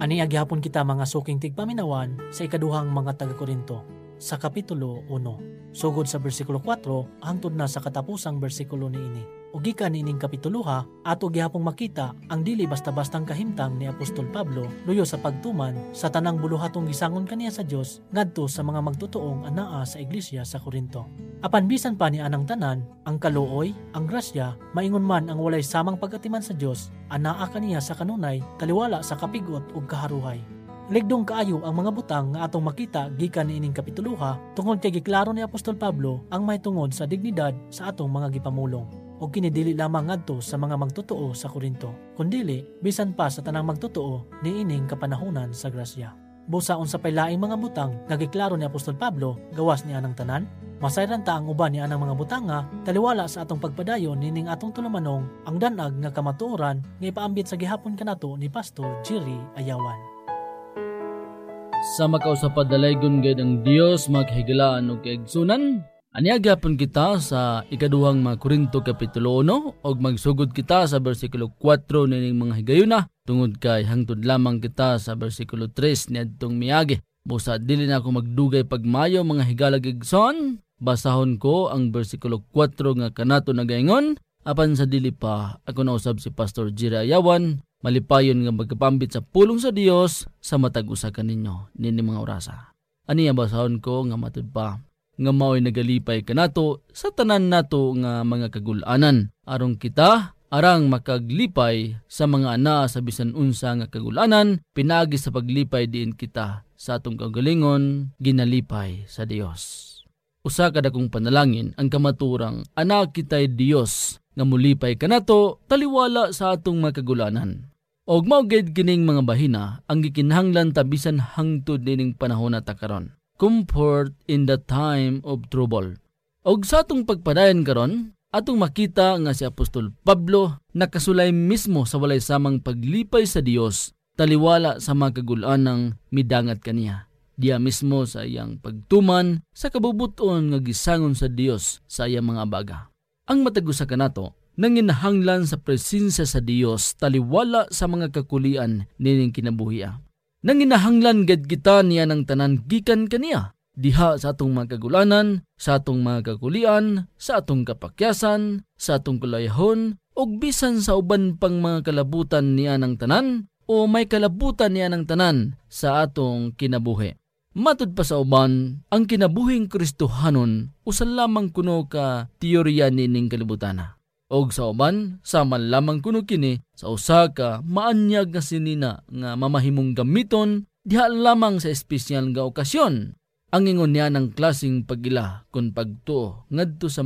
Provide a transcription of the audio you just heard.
Ani agyapon kita mga suking tigpaminawan sa ikaduhang mga taga-Korinto sa kapitulo 1. Sugod sa bersikulo 4 hangtod na sa katapusang bersikulo niini. Ugikan niining kapituluha ato gihapong makita ang dili basta-bastang kahimtang ni Apostol Pablo luyo sa pagtuman sa tanang buluhatong gisangon kaniya sa Dios ngadto sa mga magtutuong anaa sa iglesia sa Korinto. Apan bisan pa ni anang tanan, ang kaluoy, ang grasya, maingon man ang walay samang pagatiman sa Dios, anaa kaniya sa kanunay, taliwala sa kapigot ug kaharuhay. Ligdong kaayo ang mga butang nga atong makita gikan niining kapituluha tungod kay giklaro ni Apostol Pablo ang may tungod sa dignidad sa atong mga gipamulong. O kinidili lamang ngadto sa mga magtotoo sa Korinto, kundili bisan pa sa tanang magtotoo niining kapanahunan sa grasya. Busaon sa paylaing mga butang nagiklaro ni Apostol Pablo gawas ni anang tanan, masayran ta ang uban ni anang mga butang nga taliwala sa atong pagpadayon nining atong tulumanong ang danag nga kamatuoran nga ipaambit sa gihapon kanato ni Pastor Jerry Ayawan. Sa makausapad dalaygon gayud ang Dios maghigalaan ug kaigsunan. Aniagyapon kita sa ikaduhang mga Korinto kapitulo 1 og magsugod kita sa bersikulo 4 nining mga higayuna tungod kay hangtod lamang kita sa bersikulo 3 niadtong miagi. Busa dili na ako magdugay pagmayo mga higalag igsoon. Basahon ko ang bersikulo 4 nga kanato nagaingon apan sa dili pa ako nausab si Pastor Jerry Ayawan malipayon nga magkapambit sa pulong sa Dios sa matag usa kaninyo nini mga orasa. Aniya basahon ko nga matud pa nga mao'y nagalipay kanato sa tanan nato nga mga kagulanan aron kita arang makaglipay sa mga ana sa bisan unsa nga kagulanan pinaagi sa paglipay diin kita sa atong kagalingon ginalipay sa Dios. Usa kada kong panalangin ang kamaturang ana kitay Dios nga mulipay kanato taliwala sa atong mga kagulanan. Og mao gid kining mga bahina ang gikinahanglan ta bisan hangtod dining panahon nata karon. Comfort in the time of trouble. Og sa atong pagpadayon karon, atong makita nga si Apostol Pablo nakasulay mismo sa walay samang paglipay sa Dios taliwala sa mga kagulanang midangat kaniya. Diya mismo sa iyang pagtuman sa kabubuton nga gisangon sa Dios sa iyang mga baga. Ang matagusa kanato nanginahanglan sa presensya sa Dios taliwala sa mga kakulian nining kinabuhiya. Nanginahanglan gid kita niya ng tanan gikan kaniya diha sa atong mga kagulanan, sa atong mga kakulian, sa atong kapakyasan, sa atong kulayahon ug bisan sa uban pang mga kalabutan niya ng tanan o may kalabutan niya ng tanan sa atong kinabuhi. Matud pa sa uban, ang kinabuhing Kristohanon usa lamang kuno ka teorya nining kalibutana. Og sa uban, sama lamang kuno kini sa usa ka maanyag nga sinina nga mamahimong gamiton diha lamang sa espesyal nga okasyon. Ang ingon niya ng klaseng pagila kun pagtuo ngadto sa